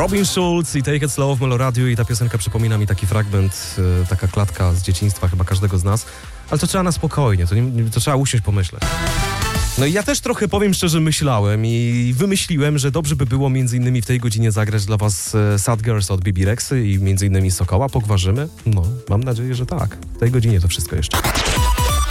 Robin Schulz i Take It Slow w Meloradiu i ta piosenka przypomina mi taki fragment, taka klatka z dzieciństwa chyba każdego z nas, ale to trzeba na spokojnie, to trzeba usiąść, pomyśleć. No i ja też trochę, powiem szczerze, myślałem i wymyśliłem, że dobrze by było między innymi w tej godzinie zagrać dla was Sad Girls od Bibi Rexy i między innymi Sokoła. Pogwarzymy? No, mam nadzieję, że tak. W tej godzinie to wszystko jeszcze.